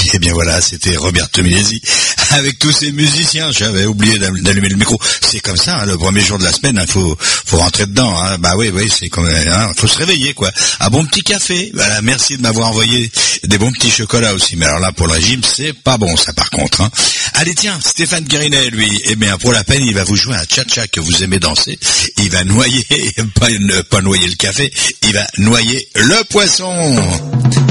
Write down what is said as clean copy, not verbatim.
Eh bien voilà, c'était Roberto Minesi avec tous ces musiciens. J'avais oublié d'allumer le micro. C'est comme ça, hein, le premier jour de la semaine, faut rentrer dedans. Hein. Bah oui, c'est comme, faut se réveiller quoi. Un bon petit café. Voilà, merci de m'avoir envoyé des bons petits chocolats aussi. Mais alors là, pour le régime, c'est pas bon ça par contre. Hein. Allez tiens, Stéphane Guérinet, lui, eh bien pour la peine, il va vous jouer un cha-cha que vous aimez danser. Il va noyer, pas noyer le café, il va noyer le poisson.